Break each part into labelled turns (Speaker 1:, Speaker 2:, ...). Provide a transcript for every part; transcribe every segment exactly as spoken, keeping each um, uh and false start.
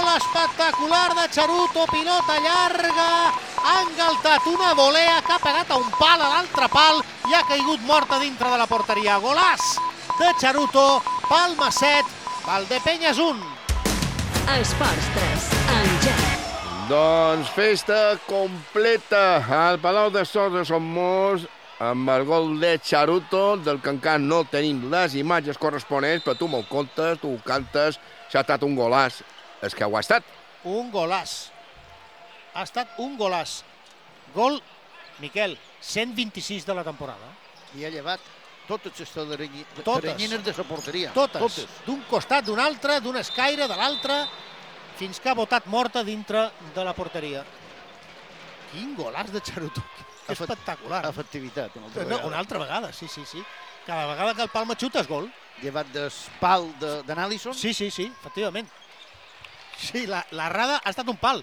Speaker 1: espectacular de Charuto, pilota llarga, ha engaltat una volea que ha pegat a un pal, a l'altre pal, i ha caigut morta dintre de la porteria. Golàs de Charuto, Palma set, Valdepeñas un.
Speaker 2: Esports tres, Angel.
Speaker 3: Doncs festa completa al Palau de Sorts de Somos amb el gol de Charuto, del que encara no tenim les imatges corresponents, però tu me'l contes, tu ho cantes, s'ha estat un golàs. És que ho ha estat.
Speaker 1: Un golàs. Ha estat un golàs. Gol, Miquel, cent vint-i-sis de la temporada.
Speaker 4: I ha llevat totes les
Speaker 1: Totes.
Speaker 4: teranyines de la porteria.
Speaker 1: Totes. D'un costat, d'un altre, d'un escaire, de l'altre, fins que ha botat morta dintre de la porteria. Quin golàs de Charuto. Que espectacular.
Speaker 4: Efectivitat. Una altra
Speaker 1: No,
Speaker 4: vegada.
Speaker 1: una altra vegada, sí, sí, sí. Cada vegada que el Palma xuta és gol.
Speaker 4: Llevat d'espal d'Analison.
Speaker 1: Sí, sí, sí, efectivament. Sí, la, la rada ha estat un pal.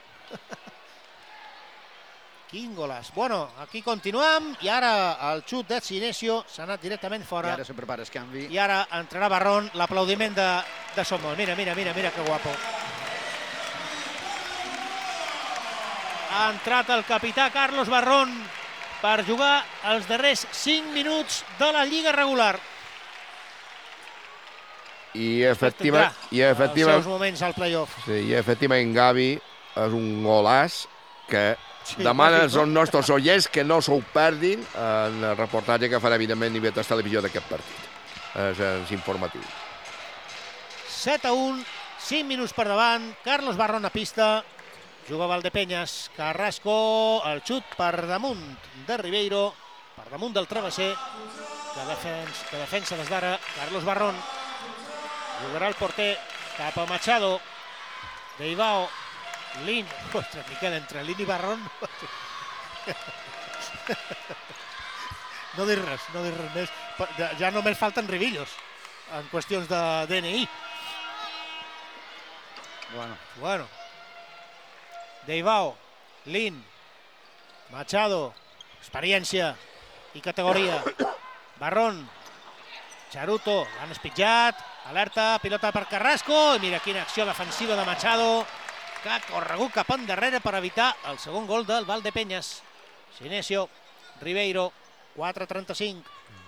Speaker 1: Quin golàs. Bueno, aquí continuem i ara el xut de Sinesio s'ha anat directament
Speaker 4: I
Speaker 1: fora.
Speaker 4: ara se prepara el canvi.
Speaker 1: I ara entrarà Barrón, l'aplaudiment de, de Somos. Mira, mira, mira, mira que guapo. Ha entrat el capità Carlos Barrón per jugar els darrers cinc minuts de la Lliga regular.
Speaker 3: I efectiva, i
Speaker 1: Els
Speaker 3: efectiva,
Speaker 1: seus moments al playoff.
Speaker 3: sí, i efectivament, Gavi, és un golàs que
Speaker 1: Sí,
Speaker 3: demana
Speaker 1: lògic,
Speaker 3: als
Speaker 1: no?
Speaker 3: nostres oients que no s'ho perdin en el reportatge que farà, evidentment, a Ivetas Televisió d'aquest partit. És, és informatiu.
Speaker 1: set a un, cinc minuts per davant, Carlos Barrón a pista, juga Valdepeñas, Carrasco, el xut per damunt de Ribeiro, per damunt del travesser, que, defens, que defensa des d'ara Carlos Barrón, jugarà el porter cap a Machado, Deibao, Lin, ostres, Miquel, entre Lin i Barrón, no dir res, no dir res més, ja, ja només falten ribillos en qüestions de D N I.
Speaker 4: Bueno,
Speaker 1: Bueno, Deibao, Lin, Machado, experiència i categoria, Barrón, Charuto, l'han espitjat, alerta, pilota per Carrasco, i mira quina acció defensiva de Machado, que ha corregut cap endarrere per evitar el segon gol del Valdepeñas. Sinesio, Ribeiro, quatre trenta-cinc.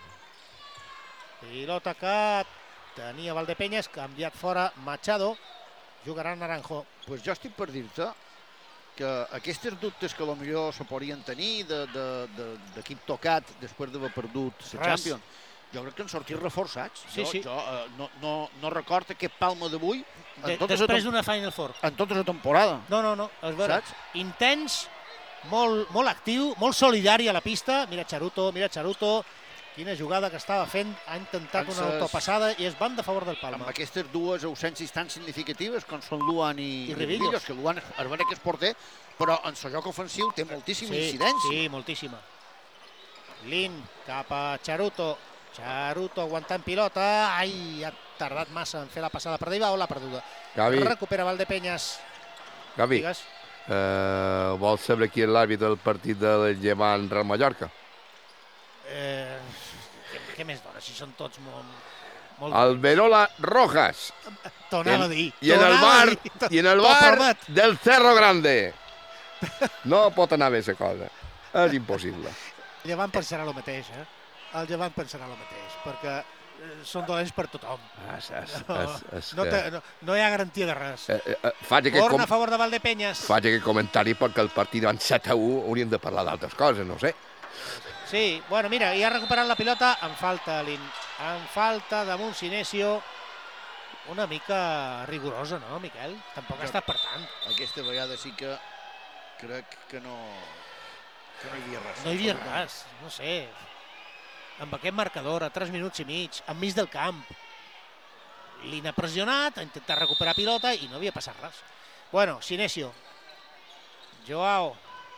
Speaker 1: Pilota que tenia Valdepeñas, canviat fora Machado, jugarà Naranjo.
Speaker 4: pues jo estic per dir-te que aquests dubtes que potser se podrien tenir d'equip tocat després d'haver perdut la
Speaker 1: Res.
Speaker 4: Champions, jo crec que han sortit reforçats.
Speaker 1: Sí,
Speaker 4: jo
Speaker 1: sí.
Speaker 4: jo eh, no, no, no recordo aquest Palma d'avui
Speaker 1: De,
Speaker 4: en, tota la
Speaker 1: després
Speaker 4: tem-
Speaker 1: d'una Final Four.
Speaker 4: en tota la temporada.
Speaker 1: No, no, no, és vera.
Speaker 4: Saps?
Speaker 1: Intens, molt, molt actiu, molt solidari a la pista. Mira Charuto, mira Charuto. Quina jugada que estava fent. Ha intentat una
Speaker 4: Ences-
Speaker 1: autopassada i es van de favor del
Speaker 4: Amb
Speaker 1: Palma.
Speaker 4: aquestes dues ausències tan significatives com són Luan i,
Speaker 1: I Ribillos.
Speaker 4: que Luan és vera que és porter, però en el joc ofensiu té moltíssima
Speaker 1: Sí,
Speaker 4: incidència.
Speaker 1: sí, moltíssima. Lin cap a Charuto. Charuto aguantant pilota. Ai, ha tardat massa en fer la passada per Deibao, l'ha perduda.
Speaker 3: Gavi,
Speaker 1: Recupera Valdepeñas.
Speaker 3: Gavi,
Speaker 1: Digues.
Speaker 3: eh, vols saber qui és l'àrbitre del partit del Llevant Real Mallorca?
Speaker 1: Eh, què, què més dona, si són tots molt... molt...
Speaker 3: Alberola Rojas.
Speaker 1: T'ho anava a dir.
Speaker 3: I en
Speaker 1: t'ho
Speaker 3: el
Speaker 1: anava a
Speaker 3: bar,
Speaker 1: dir, t'ho-
Speaker 3: i en el
Speaker 1: t'ho
Speaker 3: bar
Speaker 1: promet.
Speaker 3: del Cerro Grande. No pot anar bé aquesta cosa. És impossible.
Speaker 1: El Llevant pensarà el mateix, eh? El Llevant pensarà el mateix, perquè eh, són dolents per tothom.
Speaker 3: És, és,
Speaker 1: No,
Speaker 3: és, és
Speaker 1: no,
Speaker 3: que-
Speaker 1: te, no, no hi ha garantia de res.
Speaker 3: Eh, eh, eh, faig, aquest
Speaker 1: Corna
Speaker 3: com...
Speaker 1: a favor de Valdepeñas.
Speaker 3: faig aquest comentari perquè el partit van set a u, hauríem de parlar d'altres coses, no sé.
Speaker 1: Sí, bueno, mira, i ha recuperat la pilota en falta, Lin. En falta damunt Sinesio. Una mica rigorosa, no, Miquel? Tampoc ha estat per tant.
Speaker 4: Aquesta vegada sí que crec que no, que no hi havia res.
Speaker 1: No hi havia res, no sé. Amb aquest marcador, a tres minuts i mig, enmig del camp. Lin ha pressionat, ha intentat recuperar pilota i no havia passat res. Bueno, Sinesio. Joao.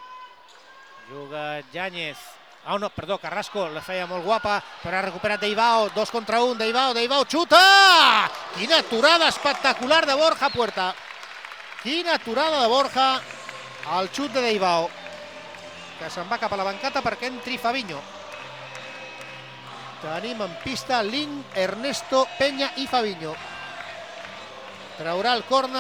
Speaker 1: Juga Yáñez. Ah, no, perdó, Carrasco la feia molt guapa, però ha recuperat Deibao, dos contra un, Deibao, Deibao, xuta! Quina aturada espectacular de Borja Puerta. Quina aturada de Borja al xut de Deibao, que se'n va cap a la bancata perquè entri Fabinho. Tenim en pista Lin, Ernesto, Peña i Fabinho. Traurà el córner